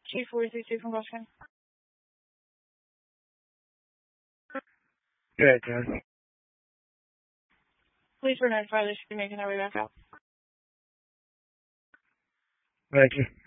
Chief 432 from Boston. Good, John. Police were notified they should be making their way back out. Thank you.